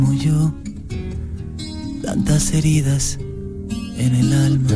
Como yo, tantas heridas en el alma.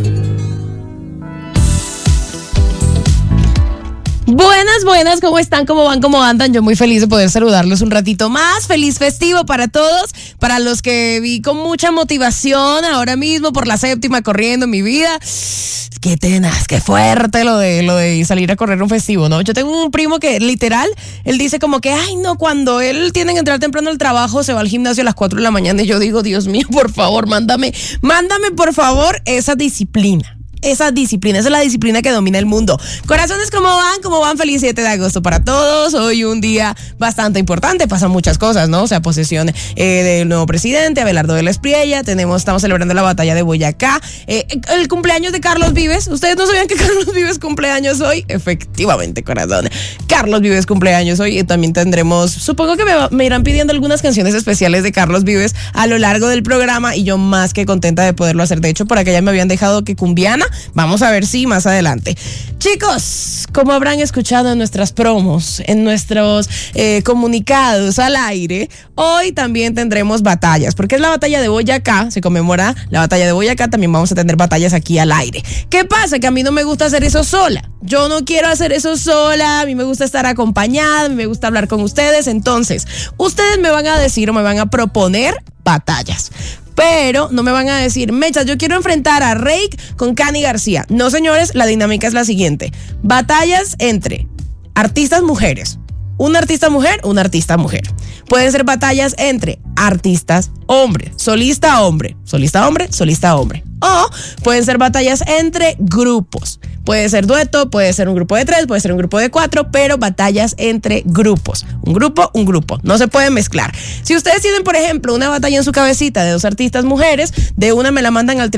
Buenas, ¿cómo están? ¿Cómo van? ¿Cómo andan? Yo muy feliz de poder saludarlos un ratito más. Feliz festivo para todos, para los que vi con mucha motivación ahora mismo por la séptima corriendo en mi vida. Qué tenaz, qué fuerte lo de salir a correr un festivo, ¿no? Yo tengo un primo que literal, él dice como que, ay no, cuando él tiene que entrar temprano al trabajo, se va al gimnasio a las 4 de la mañana y yo digo, Dios mío, por favor, mándame por favor esa disciplina. Esa es la disciplina que domina el mundo. Corazones, ¿cómo van? ¿Cómo van? Feliz 7 de agosto para todos. Hoy un día bastante importante, pasan muchas cosas, ¿no? O sea, posesión del nuevo presidente, Abelardo de la Espriella, estamos celebrando la batalla de Boyacá, el cumpleaños de Carlos Vives. ¿Ustedes no sabían que Carlos Vives cumpleaños hoy? Efectivamente, corazón. Carlos Vives cumpleaños hoy y también tendremos, supongo que me irán pidiendo algunas canciones especiales de Carlos Vives a lo largo del programa y yo más que contenta de poderlo hacer. De hecho, por acá ya me habían dejado que cumbiana. Vamos a ver si más adelante. Chicos, como habrán escuchado en nuestras promos, en nuestros comunicados al aire, hoy también tendremos batallas, porque es la batalla de Boyacá, se conmemora la batalla de Boyacá, también vamos a tener batallas aquí al aire. ¿Qué pasa? Que a mí no me gusta hacer eso sola. Yo no quiero hacer eso sola, a mí me gusta estar acompañada, a mí me gusta hablar con ustedes, entonces, ustedes me van a decir o me van a proponer batallas. Pero no me van a decir, Mechas, yo quiero enfrentar a Reik con Cani García. No, señores, la dinámica es la siguiente. Batallas entre artistas mujeres. Una artista mujer, una artista mujer. Pueden ser batallas entre artistas hombres, solista hombre, solista hombre, solista hombre. O pueden ser batallas entre grupos. Puede ser dueto, puede ser un grupo de 3, puede ser un grupo de 4, pero batallas entre grupos. Un grupo. No se pueden mezclar. Si ustedes tienen, por ejemplo, una batalla en su cabecita de dos artistas mujeres, de una me la mandan al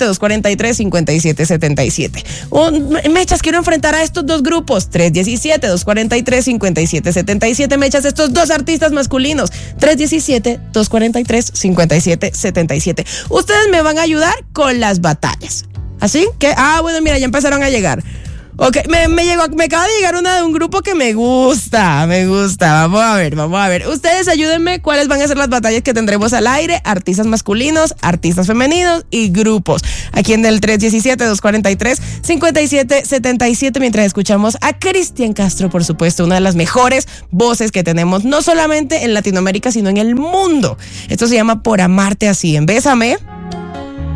317-243-5777. Mechas, quiero enfrentar a estos dos grupos. 317-243-5777. Mechas, estos dos artistas masculinos. 317-243-5777. Ustedes me van a ayudar con las batallas. ¿Así? Que, bueno, mira, ya empezaron a llegar. Ok, me acaba de llegar una de un grupo que me gusta. Vamos a ver. Ustedes ayúdenme cuáles van a ser las batallas que tendremos al aire. Artistas masculinos, artistas femeninos y grupos. Aquí en el 317-243-5777, mientras escuchamos a Cristian Castro, por supuesto, una de las mejores voces que tenemos, no solamente en Latinoamérica, sino en el mundo. Esto se llama Por Amarte Así. En Bésame.